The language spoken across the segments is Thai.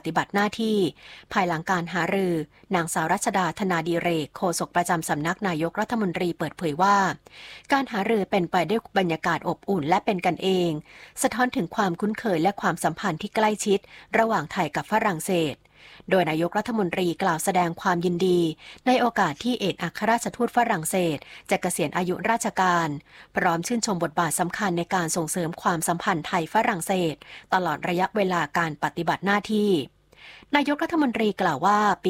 ฏิบัติหน้าที่ภายหลังการหารือนางสาวรัชดาธนาดิเรกโฆษกประจำสำนักนายกรัฐมนตรีเปิดเผยว่าการหารือเป็นไปด้วยบรรยากาศอบอุ่นและเป็นกันเองสะท้อนถึงความคุ้นเคยและความสัมพันธ์ที่ใกล้ชิดระหว่างไทยกับฝรั่งเศสโดยนายกรัฐมนตรีกล่าวแสดงความยินดีในโอกาสที่เอกอัครราชทูตฝรั่งเศสจะเกษียณอายุราชการพร้อมชื่นชมบทบาทสำคัญในการส่งเสริมความสัมพันธ์ไทยฝรั่งเศสตลอดระยะเวลาการปฏิบัติหน้าที่นายกรัฐมนตรีกล่าวว่าปี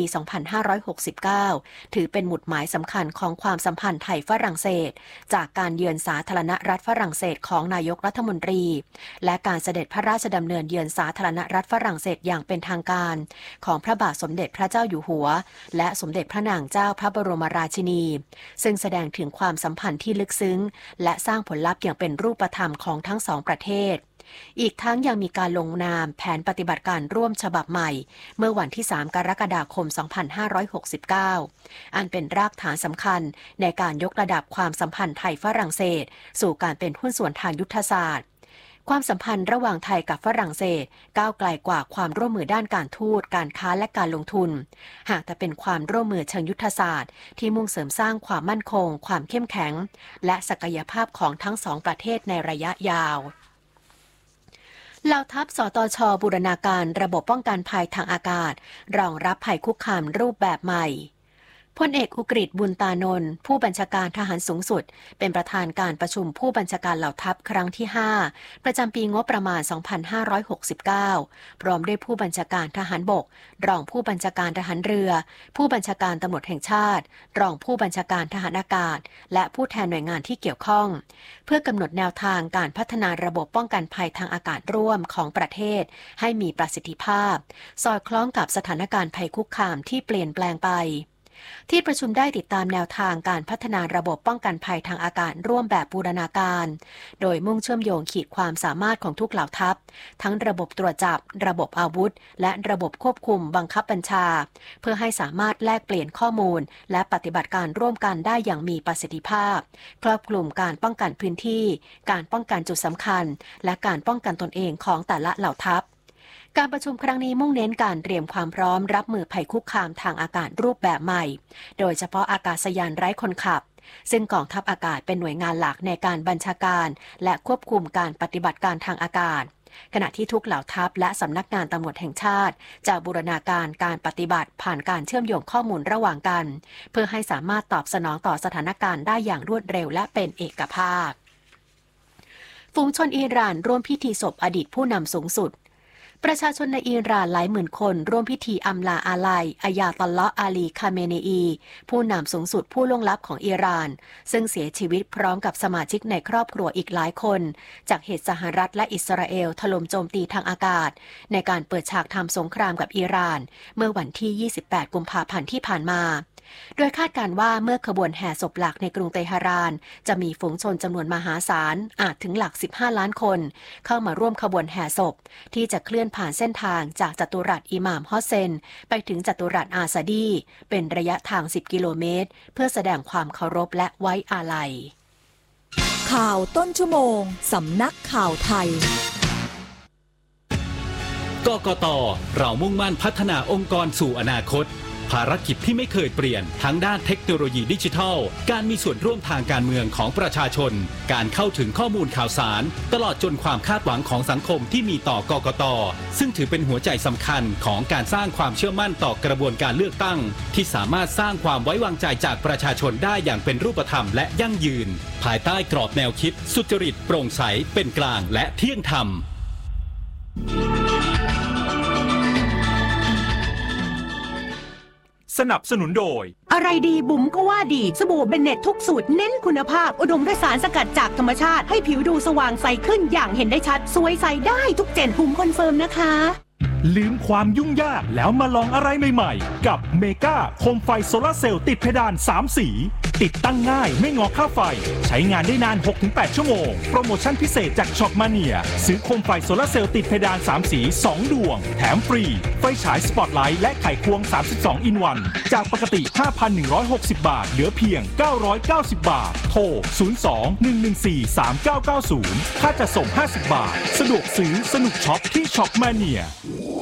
2569 ถือเป็นหมุดหมายสำคัญของความสัมพันธ์ไทยฝรั่งเศสจากการเยือนสาธารณรัฐฝรั่งเศสของนายกรัฐมนตรีและการเสด็จพระราชดำเนินเยือนสาธารณรัฐฝรั่งเศสอย่างเป็นทางการของพระบาทสมเด็จพระเจ้าอยู่หัวและสมเด็จพระนางเจ้าพระบรมราชินีซึ่งแสดงถึงความสัมพันธ์ที่ลึกซึ้งและสร้างผลลัพธ์อย่างเป็นรูปธรรมของทั้งสองประเทศอีกทั้งยังมีการลงนามแผนปฏิบัติการร่วมฉบับใหม่เมื่อวันที่ 3 กรกฎาคม 2569 อันเป็นรากฐานสำคัญในการยกระดับความสัมพันธ์ไทยฝรั่งเศสสู่การเป็นหุ้นส่วนทางยุทธศาสตร์ความสัมพันธ์ระหว่างไทยกับฝรั่งเศสก้าวไกลกว่าความร่วมมือด้านการทูตการค้าและการลงทุนหากแต่เป็นความร่วมมือเชิงยุทธศาสตร์ที่มุ่งเสริมสร้างความมั่นคงความเข้มแข็งและศักยภาพของทั้งสองประเทศในระยะยาวเหล่าทัพสตช.บูรณาการระบบป้องกันภัยทางอากาศรองรับภัยคุกคามรูปแบบใหม่พลเอกอุกฤษบุญตานนท์ผู้บัญชาการทหารสูงสุดเป็นประธานการประชุมผู้บัญชาการเหล่าทัพครั้งที่ 5 ประจำปีงบประมาณ 2569 พร้อมด้วยผู้บัญชาการทหารบกรองผู้บัญชาการทหารเรือผู้บัญชาการตำรวจแห่งชาติรองผู้บัญชาการทหารอากาศและผู้แทนหน่วยงานที่เกี่ยวข้องเพื่อกำหนดแนวทางการพัฒนาระบบป้องกันภัยทางอากาศร่วมของประเทศให้มีประสิทธิภาพสอดคล้องกับสถานการณ์ภัยคุกคามที่เปลี่ยนแปลงไปที่ประชุมได้ติดตามแนวทางการพัฒนาระบบป้องกันภัยทางอากาศร่วมแบบบูรณาการโดยมุ่งเชื่อมโยงขีดความสามารถของทุกเหล่าทัพทั้งระบบตรวจจับระบบอาวุธและระบบควบคุมบังคับบัญชาเพื่อให้สามารถแลกเปลี่ยนข้อมูลและปฏิบัติการร่วมกันได้อย่างมีประสิทธิภาพครอบคลุมการป้องกันพื้นที่การป้องกันจุดสำคัญและการป้องกันตนเองของแต่ละเหล่าทัพการประชุมครั้งนี้มุ่งเน้นการเตรียมความพร้อมรับมือภัยคุกคามทางอากาศรูปแบบใหม่โดยเฉพาะอากาศยานไร้คนขับซึ่งกองทัพอากาศเป็นหน่วยงานหลักในการบัญชาการและควบคุมการปฏิบัติการทางอากาศขณะที่ทุกเหล่าทัพและสำนักงานตำรวจแห่งชาติจะบูรณาการการปฏิบัติผ่านการเชื่อมโยงข้อมูลระหว่างกันเพื่อให้สามารถตอบสนองต่อสถานการณ์ได้อย่างรวดเร็วและเป็นเอกภาพฝูงชนอิหร่านร่วมพิธีศพอดีตผู้นำสูงสุดประชาชนในอิหร่านหลายหมื่นคนร่วมพิธีอำลาอาลัยอายาตอลลอฮ์อาลีคาเมเนอีผู้นำสูงสุดผู้ล่วงลับของอิหร่านซึ่งเสียชีวิตพร้อมกับสมาชิกในครอบครัวอีกหลายคนจากเหตุสหรัฐและอิสราเอลถล่มโจมตีทางอากาศในการเปิดฉากทำสงครามกับอิหร่านเมื่อวันที่ 28 กุมภาพันธ์ที่ผ่านมาโดยคาดการว่าเมื่อขบวนแห่ศพหลักในกรุงเตหะรานจะมีฝูงชนจำนวนมหาศาลอาจถึงหลัก15 ล้านคนเข้ามาร่วมขบวนแห่ศพที่จะเคลื่อนผ่านเส้นทางจากจัตุรัสอิหม่ามฮอสเซนไปถึงจัตุรัสอาซาดีเป็นระยะทาง10 กิโลเมตรเพื่อแสดงความเคารพและไว้อาลัยข่าวต้นชั่วโมงสำนักข่าวไทยกกต.เรามุ่งมั่นพัฒนาองค์กรสู่อนาคตภารกิจที่ไม่เคยเปลี่ยนทั้งด้านเทคโนโลยีดิจิทัลการมีส่วนร่วมทางการเมืองของประชาชนการเข้าถึงข้อมูลข่าวสารตลอดจนความคาดหวังของสังคมที่มีต่อกกต.ซึ่งถือเป็นหัวใจสำคัญของการสร้างความเชื่อมั่นต่อกระบวนการเลือกตั้งที่สามารถสร้างความไว้วางใจจากประชาชนได้อย่างเป็นรูปธรรมและยั่งยืนภายใต้กรอบแนวคิดสุจริตโปร่งใสเป็นกลางและเที่ยงธรรมสนับสนุนโดยอะไรดีบุ๋มก็ว่าดีสบู่เบนเน็ตทุกสูตรเน้นคุณภาพอุดมด้วยสารสกัดจากธรรมชาติให้ผิวดูสว่างใสขึ้นอย่างเห็นได้ชัดสวยใสได้ทุกเจนบุ๋มคอนเฟิร์มนะคะลืมความยุ่งยากแล้วมาลองอะไรใหม่ๆกับเมกาโคมไฟโซลาร์เซลล์ติดเพดาน3สีติดตั้งง่ายไม่งอค่าไฟใช้งานได้นาน 6-8 ชั่วโมงโปรโมชั่นพิเศษจากช็อปมาเนียซื้อโคมไฟโซลาร์เซลล์ติดเพดาน3สี2ดวงแถมฟรีไฟฉายสปอตไลท์และไขควง32 อินวันจากปกติ 5,160 บาทเหลือเพียง990 บาทโทร 02-114-3990 ค่าจัดส่ง50 บาทสะดวกซื้อสนุกช็อปที่ช็อปมาเนีย